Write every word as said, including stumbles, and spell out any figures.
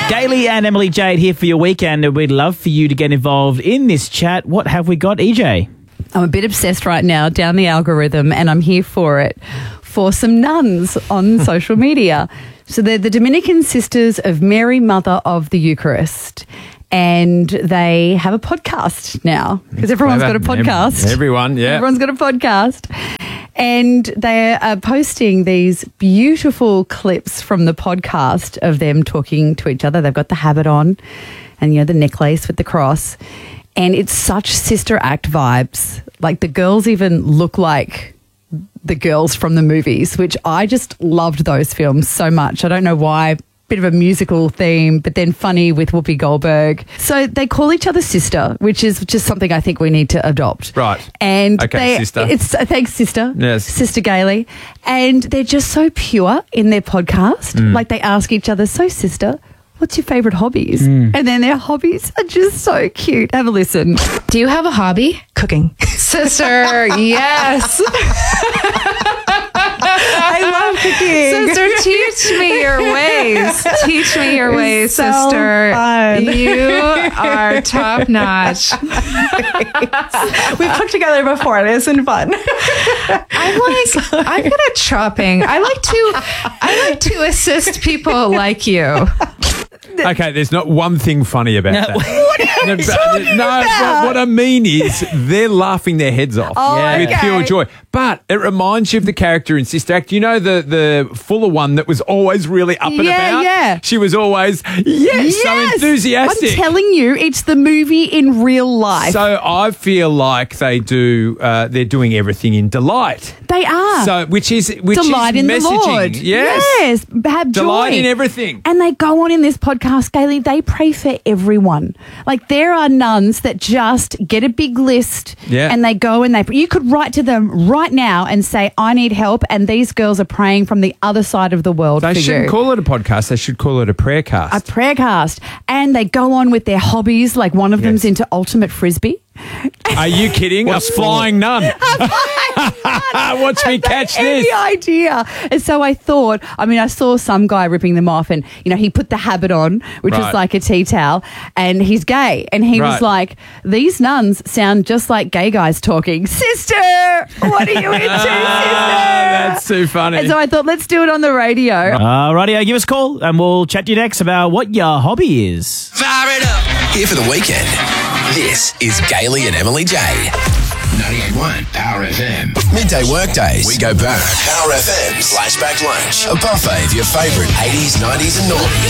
Gailey and Emily Jade here for your weekend, and we'd love for you to get involved in this chat. What have we got, E J? I'm a bit obsessed right now down the algorithm, and I'm here for it, for some nuns on social media. So they're the Dominican Sisters of Mary, Mother of the Eucharist. And they have a podcast now, because everyone's got a podcast. Everyone, yeah. Everyone's got a podcast. And they are posting these beautiful clips from the podcast of them talking to each other. They've got the habit on and, you know, the necklace with the cross. And it's such Sister Act vibes. Like, the girls even look like the girls from the movies, which I just loved those films so much. I don't know why. Bit of a musical theme, but then funny with Whoopi Goldberg. So they call each other sister, which is just something I think we need to adopt. Right. And okay, they, sister. It's uh, thanks, sister. Yes, Sister Gailey. And they're just so pure in their podcast. Mm. Like, they ask each other, "So, sister, what's your favourite hobbies?" Mm. And then their hobbies are just so cute. Have a listen. Do you have a hobby? Cooking. Sister, yes. I love cooking. Sister, teach me your ways. Teach me your It's ways, so sister. fun. You are top notch. We've cooked together before. It isn't fun. I'm like, I'm good at chopping. I like to, I like to assist people like you. Okay, there's not one thing funny about that. What are you No, talking no, about? what, what I mean is they're laughing their heads off Oh, with okay. pure joy. But it reminds you of the character in Sister Act. You know the the fuller one that was always really up and Yeah, about? yeah. She was always, yes, so Yes! enthusiastic. I'm telling you, it's the movie in real life. So I feel like they do, uh, they're doing everything in delight. They are. So, which is which Delight is in messaging. the Lord. Yes. Yes. Have joy. Delight in everything. And they go on in this podcast, Gailey, they pray for everyone. Like, there are nuns that just get a big list Yeah. and they go and they, you could write to them right now and say, "I need help," and these girls are praying from the other side of the world They for shouldn't you. call it a podcast. They should call it a prayer cast. A prayer cast. And they go on with their hobbies, like one of them's Yes. into ultimate frisbee. Are you kidding? A flying nun. Watch me catch Any this. idea? And so I thought, I mean, I saw some guy ripping them off, and, you know, he put the habit on, which was Right. like a tea towel, and he's gay. And he was Right. like, "These nuns sound just like gay guys talking. Sister, what are you into, sister?" That's too funny. And so I thought, let's do it on the radio. Uh, rightio, give us a call, and we'll chat to you next about what your hobby is. Fire it up. Here for the weekend. This is Gailey and Emily J. ninety-eight point one Power F M. Midday workdays. We go back. Power F M. Flashback lunch. A buffet of your favourite eighties, nineties and noughties.